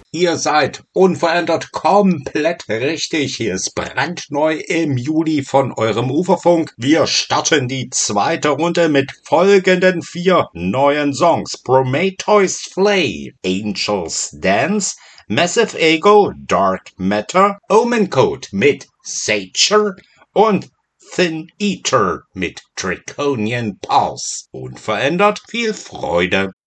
Ihr seid unverändert komplett richtig. Hier ist brandneu im Juli von eurem Uferfunk. Wir starten die zweite Runde mit folgenden 4 neuen Songs. Prometheus Flay, Angels Dance, Massive Ego, Dark Matter, Omen Code mit Sacher und Thin Eater mit Draconian Pulse. Unverändert viel Freude.